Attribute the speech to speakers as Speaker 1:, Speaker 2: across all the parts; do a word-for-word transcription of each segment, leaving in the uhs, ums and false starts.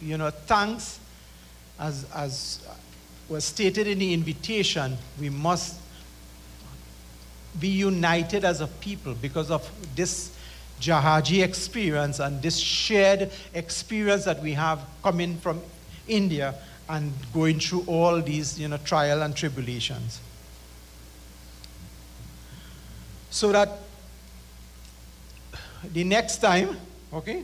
Speaker 1: you know, thanks, as, as was stated in the invitation, we must be united as a people because of this Jahaji experience and this shared experience that we have coming from India and going through all these, you know, trial and tribulations. So that the next time, okay,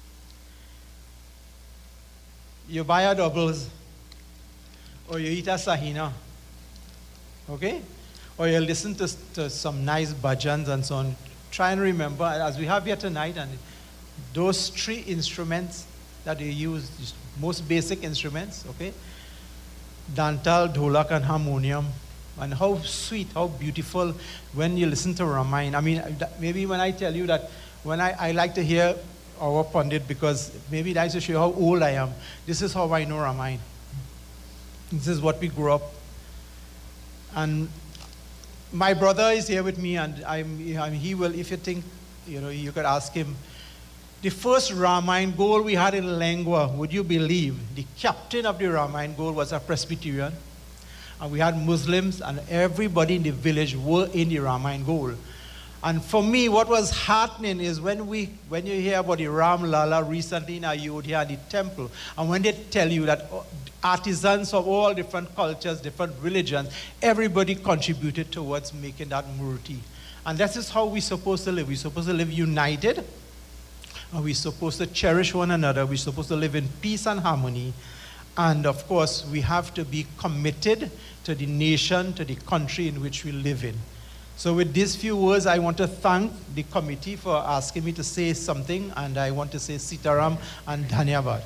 Speaker 1: you buy a doubles or you eat a sahina, okay, or you listen to, to some nice bhajans and so on. Try and remember, as we have here tonight, and those three instruments that you use, most basic instruments, okay? Dantal, dholak, and harmonium. And how sweet, how beautiful when you listen to Ramayana. I mean, maybe when I tell you that, when I, I like to hear our Pandit, because maybe that's to show you how old I am. This is how I know Ramayana. This is what we grew up. And my brother is here with me, and I'm, I'm, he will, if you think, you know, you could ask him. The first Ramayana goal we had in Lengua, would you believe, the captain of the Ramayana goal was a Presbyterian. And we had Muslims, and everybody in the village were in the Ramayana goal. And for me, what was heartening is when we, when you hear about the Ram Lala recently in Ayodhya, the temple, and when they tell you that artisans of all different cultures, different religions, everybody contributed towards making that murti. And that is how we're supposed to live. We're supposed to live united, and we're supposed to cherish one another. We're supposed to live in peace and harmony. And of course, we have to be committed to the nation, to the country in which we live in. So with these few words, I want to thank the committee for asking me to say something, and I want to say Sitaram and Dhanyavad.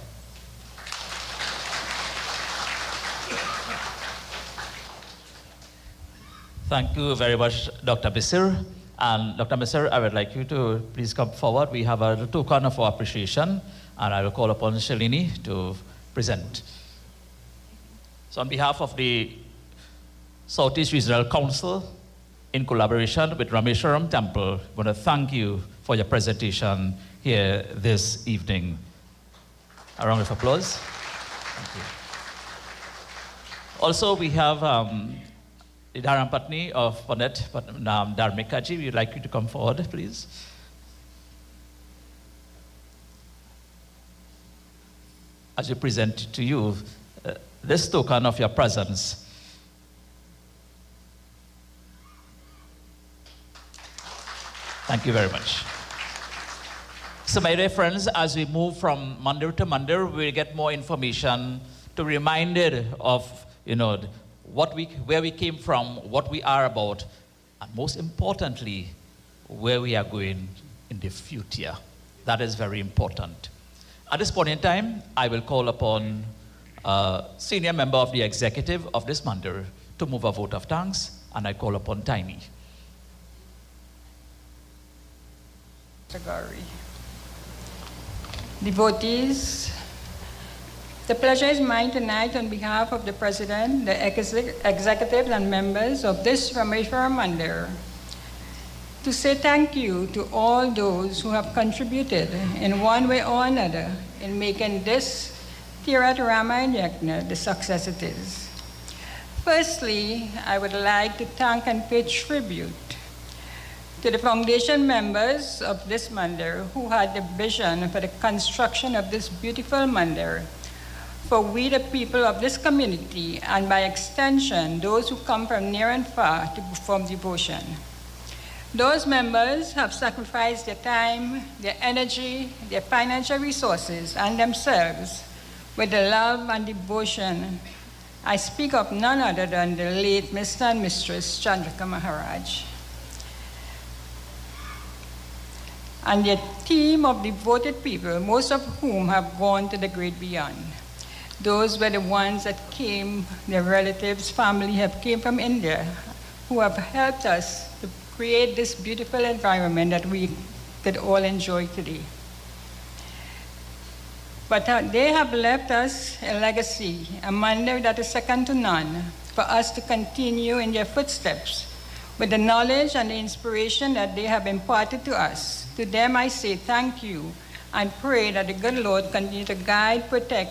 Speaker 2: Thank you very much, Doctor Misir. And Doctor Misir, I would like you to please come forward. We have a token of our appreciation, and I will call upon Shalini to present. So on behalf of the Southeast Regional Council, in collaboration with Rameshwaram Temple, I want to thank you for your presentation here this evening. A round of applause. Thank you. Also, we have um, the Dharam Patni of Pandit um, Dharmikaji. We'd like you to come forward, please. As we present to you uh, this token of your presence. Thank you very much. So my dear friends, as we move from mandir to mandir, we'll get more information to be reminded of, you know, what we, where we came from, what we are about, and most importantly, where we are going in the future. That is very important. At this point in time, I will call upon a senior member of the executive of this mandir to move a vote of thanks, and I call upon Tiny.
Speaker 3: Devotees, the pleasure is mine tonight on behalf of the President, the executives and members of this Rameshwaram Mandir to say thank you to all those who have contributed in one way or another in making this Tirat Ramayana Yajna the success it is. Firstly, I would like to thank and pay tribute to the foundation members of this mandir who had the vision for the construction of this beautiful mandir for we the people of this community, and by extension, those who come from near and far to perform devotion. Those members have sacrificed their time, their energy, their financial resources, and themselves with the love and devotion. I speak of none other than the late Mister and Mistress Chandrika Maharaj. And the team of devoted people, most of whom have gone to the great beyond. Those were the ones that came, their relatives, family have came from India, who have helped us to create this beautiful environment that we could all enjoy today. But uh, they have left us a legacy, a mandir that is second to none, for us to continue in their footsteps with the knowledge and the inspiration that they have imparted to us. To them I say thank you and pray that the good Lord continue to guide, protect,